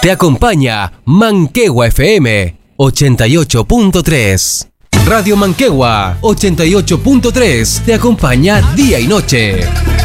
Te acompaña Manquehua FM 88.3. Radio Manquehua 88.3 te acompaña día y noche.